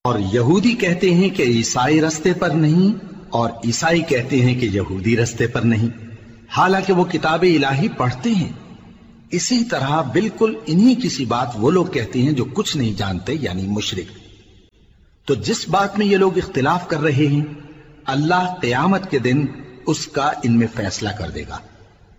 और यहूदी कहते हैं कि ईसाई रास्ते पर नहीं, और ईसाई कहते हैं कि यहूदी रास्ते पर नहीं, हालांकि वो किताब इलाही पढ़ते हैं। इसी तरह बिल्कुल इन्हीं किसी बात वो लोग कहते हैं जो कुछ नहीं जानते, यानी मुशरिक। तो जिस बात में ये लोग इख्तिलाफ कर रहे हैं, अल्लाह क़यामत के दिन उसका इनमें फैसला कर देगा।